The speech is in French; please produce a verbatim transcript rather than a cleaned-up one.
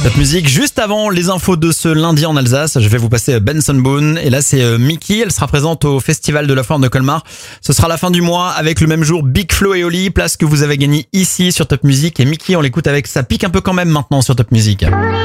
Top musique, juste avant les infos de ce lundi en Alsace, je vais vous passer Benson Boone. Et là, c'est euh, Mickey. Elle sera présente au Festival de la Foire de Colmar. Ce sera la fin du mois avec le même jour Big Flo et Oli. Place que vous avez gagné ici sur Top Music. Et Mickey, on l'écoute avec ça pique un peu quand même maintenant sur Top Music.